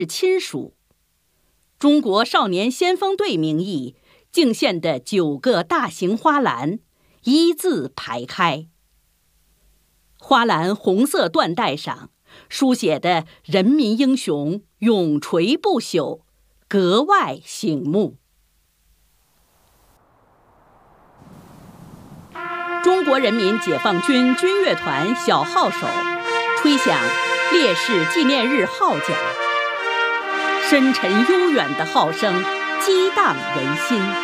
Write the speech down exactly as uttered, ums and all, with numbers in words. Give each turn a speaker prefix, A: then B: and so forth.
A: 亲属。中国少年先锋队名义敬献的九个大型花篮一字排开，花篮红色缎带上书写的人民英雄永垂不朽，格外醒目。中国人民解放军军乐团小号手吹响烈士纪念日号角，深沉悠远的号声激荡人心。